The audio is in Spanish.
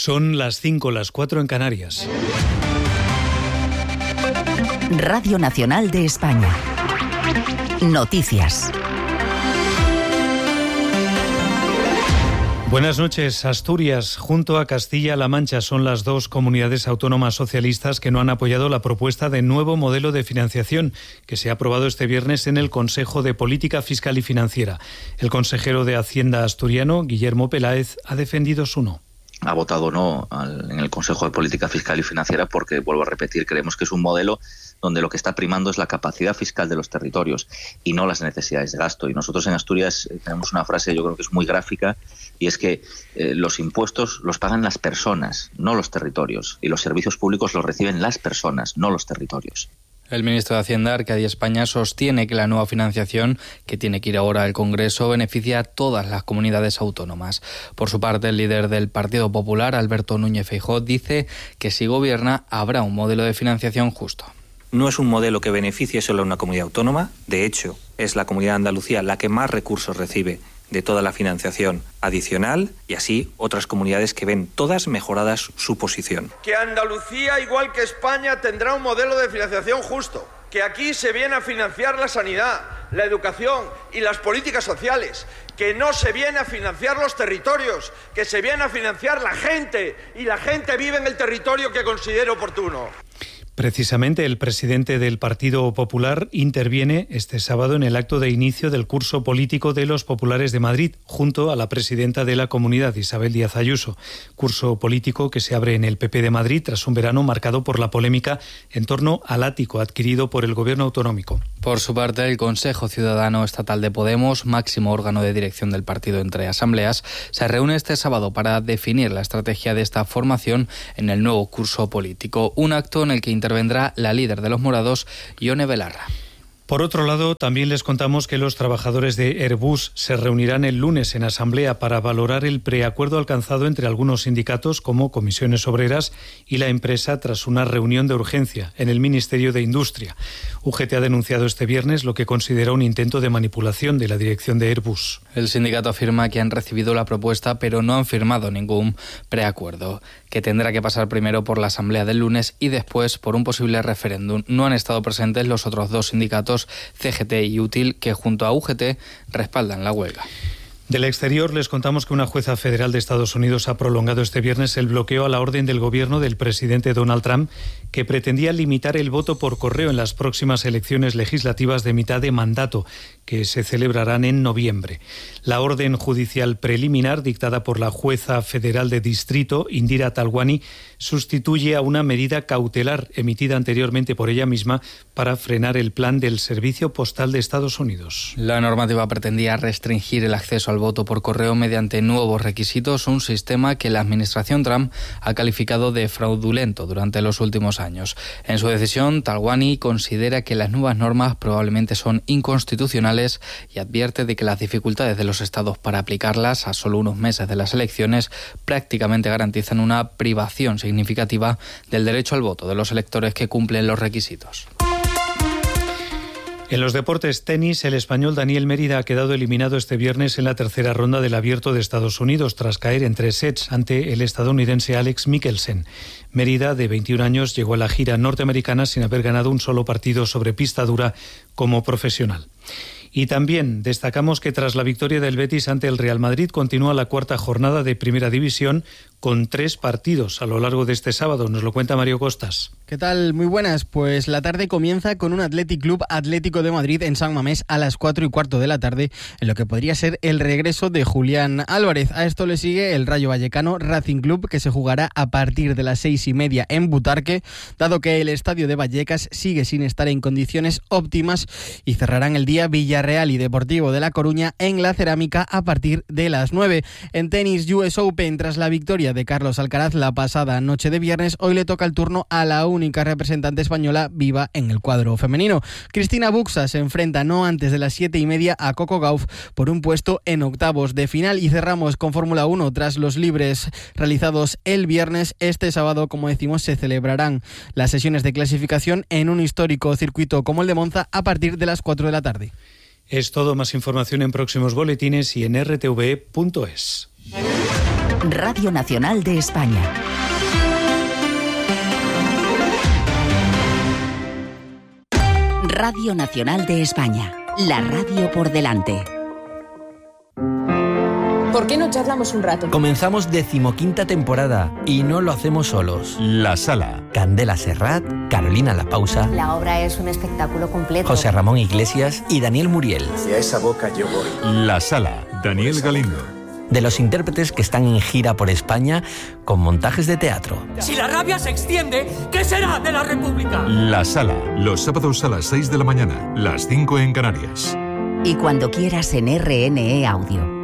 Son las 5, las 4 en Canarias. Radio Nacional de España. Noticias. Buenas noches. Asturias, junto a Castilla-La Mancha, son las dos comunidades autónomas socialistas que no han apoyado la propuesta de nuevo modelo de financiación que se ha aprobado este viernes en el Consejo de Política Fiscal y Financiera. El consejero de Hacienda asturiano, Guillermo Peláez, ha defendido su no. Ha votado no en el Consejo de Política Fiscal y Financiera porque, vuelvo a repetir, creemos que es un modelo donde lo que está primando es la capacidad fiscal de los territorios y no las necesidades de gasto. Y nosotros en Asturias tenemos una frase, yo creo que es muy gráfica, y es que los impuestos los pagan las personas, no los territorios, y los servicios públicos los reciben las personas, no los territorios. El ministro de Hacienda, Arcadi España, sostiene que la nueva financiación, que tiene que ir ahora al Congreso, beneficia a todas las comunidades autónomas. Por su parte, el líder del Partido Popular, Alberto Núñez Feijóo, dice que si gobierna habrá un modelo de financiación justo. No es un modelo que beneficie solo a una comunidad autónoma. De hecho, es la comunidad de Andalucía la que más recursos recibe de toda la financiación adicional, y así otras comunidades que ven todas mejoradas su posición. Que Andalucía, igual que España, tendrá un modelo de financiación justo. Que aquí se viene a financiar la sanidad, la educación y las políticas sociales. Que no se viene a financiar los territorios, que se viene a financiar la gente, y la gente vive en el territorio que considere oportuno. Precisamente el presidente del Partido Popular interviene este sábado en el acto de inicio del curso político de los populares de Madrid, junto a la presidenta de la comunidad, Isabel Díaz Ayuso. Curso político que se abre en el PP de Madrid tras un verano marcado por la polémica en torno al ático adquirido por el gobierno autonómico. Por su parte, el Consejo Ciudadano Estatal de Podemos, máximo órgano de dirección del partido entre asambleas, se reúne este sábado para definir la estrategia de esta formación en el nuevo curso político. Un acto en el que intervendrá la líder de los morados, Ione Belarra. Por otro lado, también les contamos que los trabajadores de Airbus se reunirán el lunes en asamblea para valorar el preacuerdo alcanzado entre algunos sindicatos como Comisiones Obreras y la empresa tras una reunión de urgencia en el Ministerio de Industria. UGT ha denunciado este viernes lo que considera un intento de manipulación de la dirección de Airbus. El sindicato afirma que han recibido la propuesta pero no han firmado ningún preacuerdo, que tendrá que pasar primero por la asamblea del lunes y después por un posible referéndum. No han estado presentes los otros dos sindicatos, CGT y Útil, que junto a UGT respaldan la huelga. Del exterior les contamos que una jueza federal de Estados Unidos ha prolongado este viernes el bloqueo a la orden del gobierno del presidente Donald Trump, que pretendía limitar el voto por correo en las próximas elecciones legislativas de mitad de mandato, que se celebrarán en noviembre. La orden judicial preliminar, dictada por la jueza federal de distrito, Indira Talwani, sustituye a una medida cautelar emitida anteriormente por ella misma para frenar el plan del Servicio Postal de Estados Unidos. La normativa pretendía restringir el acceso al voto por correo mediante nuevos requisitos, un sistema que la administración Trump ha calificado de fraudulento durante los últimos años. En su decisión, Talwani considera que las nuevas normas probablemente son inconstitucionales y advierte de que las dificultades de los estados para aplicarlas a solo unos meses de las elecciones prácticamente garantizan una privación significativa del derecho al voto de los electores que cumplen los requisitos. En los deportes tenis, el español Daniel Mérida ha quedado eliminado este viernes en la tercera ronda del Abierto de Estados Unidos tras caer en 3 sets ante el estadounidense Alex Michelsen. Mérida, de 21 años, llegó a la gira norteamericana sin haber ganado un solo partido sobre pista dura como profesional. Y también destacamos que tras la victoria del Betis ante el Real Madrid continúa la cuarta jornada de Primera División con 3 partidos a lo largo de este sábado. Nos lo cuenta Mario Costas. ¿Qué tal? Muy buenas. Pues la tarde comienza con un Athletic Club Atlético de Madrid en San Mamés a las 4:15 de la tarde, en lo que podría ser el regreso de Julián Álvarez. A esto le sigue el Rayo Vallecano Racing Club, que se jugará a partir de las 6:30 en Butarque, dado que el estadio de Vallecas sigue sin estar en condiciones óptimas, y cerrarán el día Villarreal y Deportivo de La Coruña en la Cerámica a partir de las 9. En tenis, US Open, tras la victoria de Carlos Alcaraz la pasada noche de viernes, hoy le toca el turno a la única representante española viva en el cuadro femenino. Cristina Buxa se enfrenta no antes de las 7:30 a Coco Gauff por un puesto en octavos de final. Y cerramos con Fórmula 1 tras los libres realizados el viernes. Este sábado, como decimos, se celebrarán las sesiones de clasificación en un histórico circuito como el de Monza a partir de las 4 de la tarde. Es todo. Más información en próximos boletines y en rtve.es. Radio Nacional de España. Radio Nacional de España. La radio por delante. ¿Por qué no charlamos un rato? Comenzamos 15ª temporada y no lo hacemos solos. La Sala. Candela Serrat, Carolina La Pausa. La obra es un espectáculo completo. José Ramón Iglesias y Daniel Muriel. Hacia esa boca yo voy. La Sala. Daniel Galindo. De los intérpretes que están en gira por España con montajes de teatro. Si la rabia se extiende, ¿qué será de la República? La Sala. Los sábados a las 6 de la mañana, las 5 en Canarias. Y cuando quieras en RNE Audio.